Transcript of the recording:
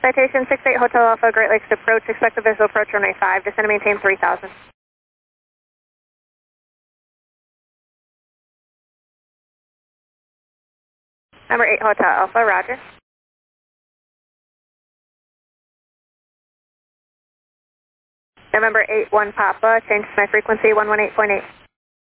Citation 68 Hotel Alpha, Great Lakes to approach. Expect the visual approach runway 5. Descend and maintain 3000. Number 8 Hotel Alpha, roger. November 8 1 Papa, change to my frequency 118.8.